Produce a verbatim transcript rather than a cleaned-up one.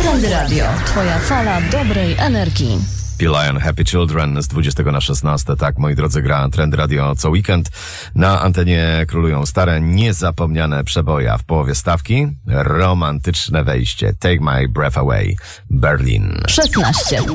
Trendy Radio. Twoja fala dobrej energii. P-Lion, Happy Children z dwudziestego na szesnaste. Tak, moi drodzy, gra Trendy Radio co weekend. Na antenie królują stare, niezapomniane przeboje. W połowie stawki romantyczne wejście. Take My Breath Away, Berlin. szesnaście.